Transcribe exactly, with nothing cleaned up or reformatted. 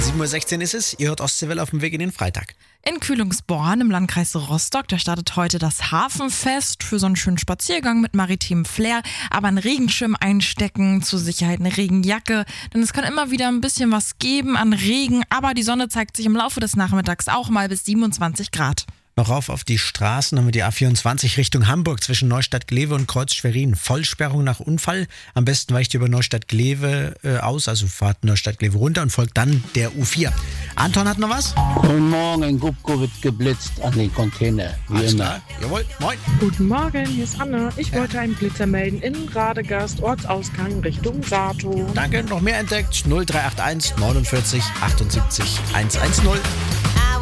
sieben Uhr sechzehn ist es. Ihr hört Ostseewelle auf dem Weg in den Freitag. In Kühlungsborn im Landkreis Rostock, da startet heute das Hafenfest für so einen schönen Spaziergang mit maritimem Flair. Aber einen Regenschirm einstecken, zur Sicherheit eine Regenjacke, denn es kann immer wieder ein bisschen was geben an Regen. Aber die Sonne zeigt sich im Laufe des Nachmittags auch mal bis siebenundzwanzig Grad. Noch rauf auf die Straßen haben wir die A vierundzwanzig Richtung Hamburg zwischen Neustadt-Glewe und Kreuz-Schwerin. Vollsperrung nach Unfall. Am besten weicht ihr über Neustadt-Glewe äh, aus, also fahrt Neustadt-Glewe runter und folgt dann der U vier. Anton hat noch was? Guten Morgen, in Gubko wird geblitzt an den Container. Wie Alles immer. klar. Jawohl, moin. Guten Morgen, hier ist Anne. Ich Ja. wollte einen Blitzer melden in Radegast, Ortsausgang Richtung Sato. Danke, noch mehr entdeckt. null drei acht eins neunundvierzig achtundsiebzig hundertzehn.